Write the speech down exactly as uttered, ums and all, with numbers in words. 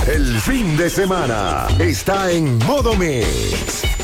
El fin de semana está en Modo Mix.